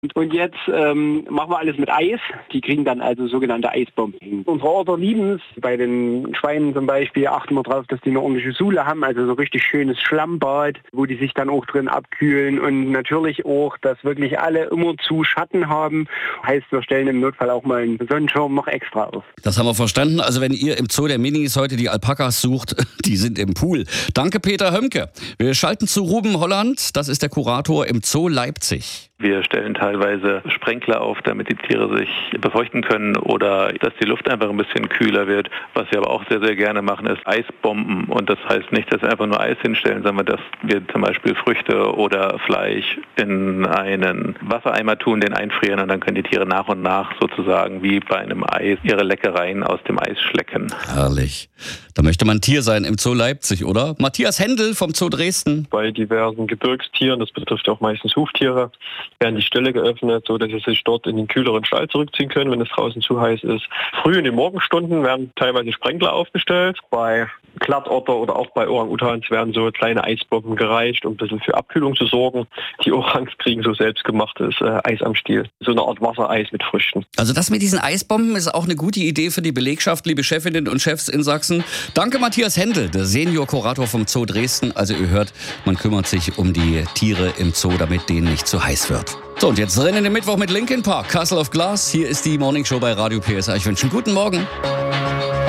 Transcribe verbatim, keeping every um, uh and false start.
Und jetzt ähm, machen wir alles mit Eis. Die kriegen dann also sogenannte Eisbomben. Unsere Order lieben es. Bei den Schweinen zum Beispiel achten wir darauf, dass die eine ordentliche Sohle haben, also so richtig schönes Schlammbad, wo die sich dann auch drin abkühlen. Und natürlich auch, dass wirklich alle immer zu Schatten haben. Heißt, wir stellen im Notfall auch mal einen Sonnenschirm noch extra auf. Das haben wir verstanden. Also wenn ihr im Zoo der Minis heute die Alpakas sucht, die sind im Pool. Danke, Peter Hömke. Wir schalten zu Ruben Holland. Das ist der Kurator im Zoo Leipzig. Wir stellen teilweise Sprenkler auf, damit die Tiere sich befeuchten können oder dass die Luft einfach ein bisschen kühler wird. Was wir aber auch sehr, sehr gerne machen, ist Eisbomben. Und das heißt nicht, dass wir einfach nur Eis hinstellen, sondern dass wir zum Beispiel Früchte oder Fleisch in einen Wassereimer tun, den einfrieren und dann können die Tiere nach und nach sozusagen wie bei einem Eis ihre Leckereien aus dem Eis schlecken. Herrlich. Da möchte man Tier sein im Zoo Leipzig, oder? Matthias Händel vom Zoo Dresden. Bei diversen Gebirgstieren, das betrifft auch meistens Huftiere, werden die Ställe geöffnet, so dass sie sich dort in den kühleren Stall zurückziehen können, wenn es draußen zu heiß ist. Früh in den Morgenstunden werden teilweise Sprenkler aufgestellt. Bei Glattotter oder auch bei Orang-Utans werden so kleine Eisbomben gereicht, um ein bisschen für Abkühlung zu sorgen. Die Orangs kriegen so selbstgemachtes äh, Eis am Stiel. So eine Art Wassereis mit Früchten. Also das mit diesen Eisbomben ist auch eine gute Idee für die Belegschaft, liebe Chefinnen und Chefs in Sachsen. Danke Matthias Händel, der Senior-Kurator vom Zoo Dresden. Also ihr hört, man kümmert sich um die Tiere im Zoo, damit denen nicht zu heiß wird. So, und jetzt rennen wir Mittwoch mit Linkin Park, Castle of Glass. Hier ist die Morning Show bei Radio P S A. Ich wünsche einen guten Morgen.